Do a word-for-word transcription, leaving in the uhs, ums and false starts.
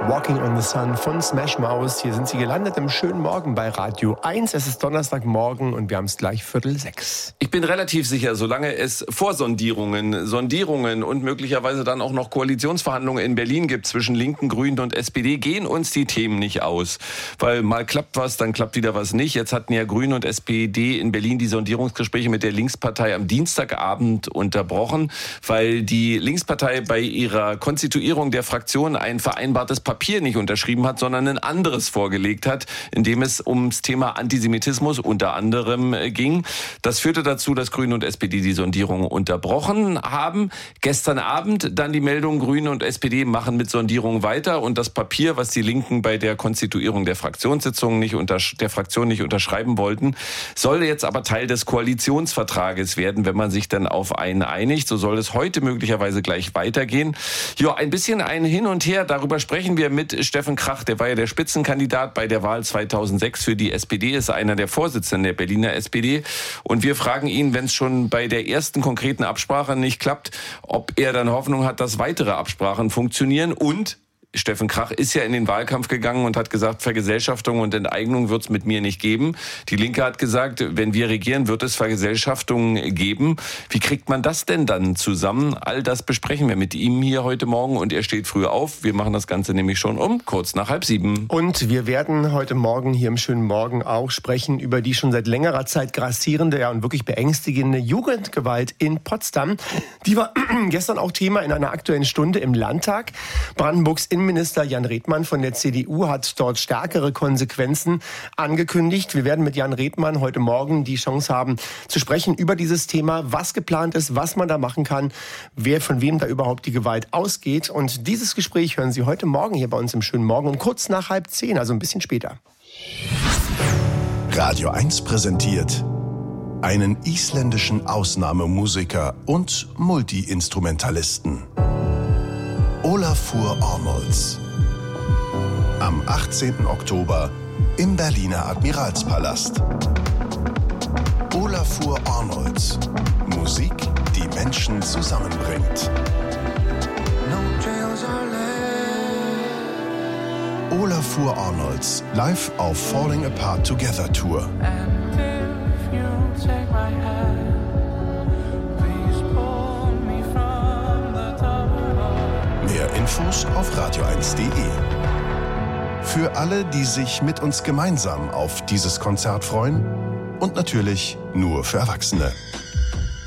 Walking on the Sun von Smash Mouth. Hier sind sie gelandet im schönen Morgen bei Radio eins. Es ist Donnerstagmorgen und wir haben es gleich Viertel sechs. Ich bin relativ sicher, solange es Vorsondierungen, Sondierungen und möglicherweise dann auch noch Koalitionsverhandlungen in Berlin gibt zwischen Linken, Grünen und S P D, gehen uns die Themen nicht aus. Weil mal klappt was, dann klappt wieder was nicht. Jetzt hatten ja Grüne und S P D in Berlin die Sondierungsgespräche mit der Linkspartei am Dienstagabend unterbrochen, weil die Linkspartei bei ihrer Konstituierung der Fraktion ein vereinbartes Papier nicht unterschrieben hat, sondern ein anderes vorgelegt hat, in dem es ums Thema Antisemitismus unter anderem ging. Das führte dazu, dass Grüne und S P D die Sondierung unterbrochen haben. Gestern Abend dann die Meldung, Grüne und S P D machen mit Sondierung weiter und das Papier, was die Linken bei der Konstituierung der Fraktionssitzung nicht unter, der Fraktion nicht unterschreiben wollten, soll jetzt aber Teil des Koalitionsvertrages werden, wenn man sich dann auf einen einigt. So soll es heute möglicherweise gleich weitergehen. Ja, ein bisschen ein Hin und Her, darüber sprechen wir mit Steffen Krach, der war ja der Spitzenkandidat bei der Wahl zweitausendsechs für die S P D, ist einer der Vorsitzenden der Berliner S P D. Und wir fragen ihn, wenn es schon bei der ersten konkreten Absprache nicht klappt, ob er dann Hoffnung hat, dass weitere Absprachen funktionieren. Und Steffen Krach ist ja in den Wahlkampf gegangen und hat gesagt, Vergesellschaftung und Enteignung wird es mit mir nicht geben. Die Linke hat gesagt, wenn wir regieren, wird es Vergesellschaftungen geben. Wie kriegt man das denn dann zusammen? All das besprechen wir mit ihm hier heute Morgen und er steht früh auf. Wir machen das Ganze nämlich schon um kurz nach halb sieben. Und wir werden heute Morgen hier im schönen Morgen auch sprechen über die schon seit längerer Zeit grassierende ja, und wirklich beängstigende Jugendgewalt in Potsdam. Die war gestern auch Thema in einer Aktuellen Stunde im Landtag. Brandenburgs Innenminister Jan Redmann von der C D U hat dort stärkere Konsequenzen angekündigt. Wir werden mit Jan Redmann heute Morgen die Chance haben, zu sprechen über dieses Thema, was geplant ist, was man da machen kann, wer von wem da überhaupt die Gewalt ausgeht. Und dieses Gespräch hören Sie heute Morgen hier bei uns im schönen Morgen um kurz nach halb zehn, also ein bisschen später. Radio eins präsentiert einen isländischen Ausnahmemusiker und Multi-Instrumentalisten. Olafur Arnolds. Am achtzehnten Oktober im Berliner Admiralspalast. Olafur Arnolds. Musik, die Menschen zusammenbringt. Olafur Arnolds live auf Falling Apart Together Tour. Mehr Infos auf radio eins punkt de. Für alle, die sich mit uns gemeinsam auf dieses Konzert freuen und natürlich nur für Erwachsene.